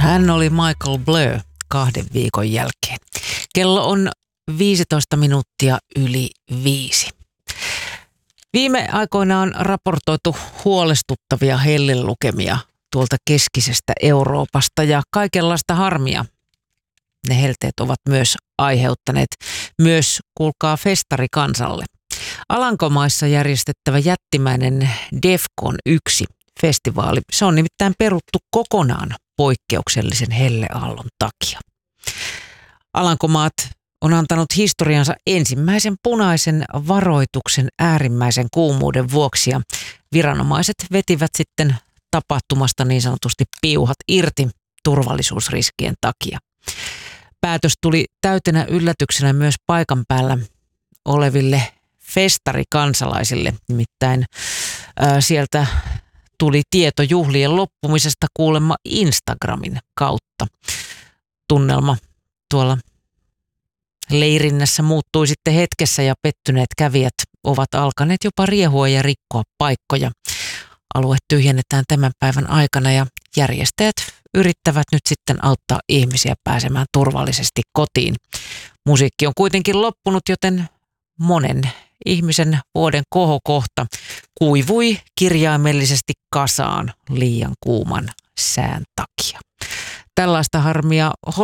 Hän oli Michael Blur 2 viikon jälkeen. Kello on 15 minuuttia yli 5. Viime aikoina on raportoitu huolestuttavia hellelukemia tuolta keskisestä Euroopasta ja kaikenlaista harmia. Ne helteet ovat myös aiheuttaneet myös, kuulkaa, festarikansalle. Alankomaissa järjestettävä jättimäinen Defcon 1 festivaali, se on nimittäin peruttu kokonaan poikkeuksellisen helleaallon takia. Alankomaat on antanut historiansa ensimmäisen punaisen varoituksen äärimmäisen kuumuuden vuoksi ja viranomaiset vetivät sitten tapahtumasta niin sanotusti piuhat irti turvallisuusriskien takia. Päätös tuli täytenä yllätyksenä myös paikan päällä oleville festarikansalaisille, nimittäin sieltä tuli tieto juhlien loppumisesta kuulemma Instagramin kautta. Tunnelma tuolla leirinnässä muuttui sitten hetkessä ja pettyneet kävijät ovat alkaneet jopa riehua ja rikkoa paikkoja. Alue tyhjennetään tämän päivän aikana ja järjestäjät yrittävät nyt sitten auttaa ihmisiä pääsemään turvallisesti kotiin. Musiikki on kuitenkin loppunut, joten monen ihmisen vuoden kohokohta kuivui kirjaimellisesti kasaan liian kuuman sään takia. Tällaista harmia